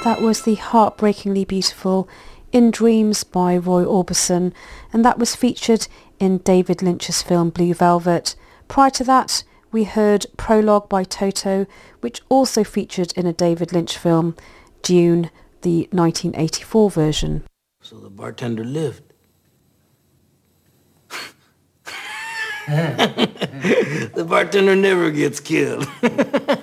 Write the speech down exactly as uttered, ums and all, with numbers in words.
That was the heartbreakingly beautiful In Dreams by Roy Orbison, and that was featured in David Lynch's film Blue Velvet. Prior to that, we heard Prologue by Toto, which also featured in a David Lynch film, Dune, the nineteen eighty-four version. So the bartender lived. The bartender never gets killed.